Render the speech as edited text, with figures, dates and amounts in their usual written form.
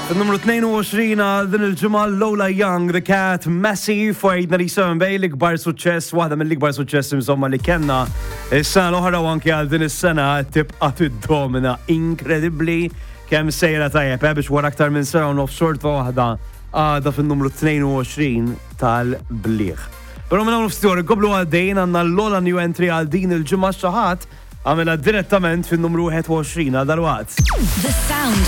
Numru 22 għal din il-ġimgħa Lola Young, The Cat, Messi, f'għidna li sewem bej l-ikbar suċċess, waħda mill-ikbar suċċess insomma li kellna is-sena l-oħra u anke għal din is-sena tibqa' tiddomina inkredibbli kemm sejra tajjeb biex wara aktar minn sena u nofs xorta waħda għadha fin-numru 22 tal-bliegħ. Però minn hawn ftit goblu għaddejn għandna l-Lola new entry għal din il-ġimgħa xi ħadd għamilha direttament fin-numru 21 għal dalwaqt.